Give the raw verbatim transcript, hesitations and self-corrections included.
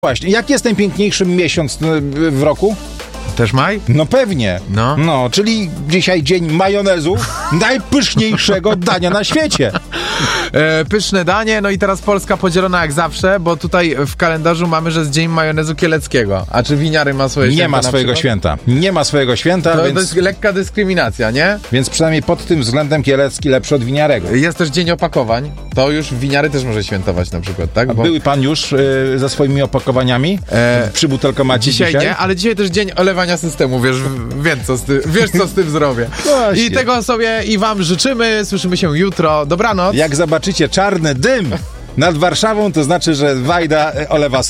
Właśnie, jaki jest najpiękniejszy miesiąc w roku? Też maj? No pewnie. No. No, czyli dzisiaj dzień majonezu, najpyszniejszego dania na świecie. E, pyszne danie, no i teraz Polska podzielona jak zawsze, bo tutaj w kalendarzu mamy, że jest dzień majonezu kieleckiego. A czy winiary ma swoje Nie święta? ma swojego święta. Nie ma swojego święta, To, więc, to jest lekka dyskryminacja, nie? więc przynajmniej pod tym względem Kielecki lepszy od winiarego. Jest też dzień opakowań. To już winiary też może świętować na przykład, tak? Bo Były pan już y, ze swoimi opakowaniami E, przy butelkomacie dzisiaj, dzisiaj? nie, ale dzisiaj też dzień olewania systemu, wiesz, wiem co z tym, wiesz co z tym zrobię. Właśnie. I tego sobie i wam życzymy, słyszymy się jutro. Dobranoc. Jak zobaczycie czarny dym nad Warszawą, to znaczy, że Wajda olewa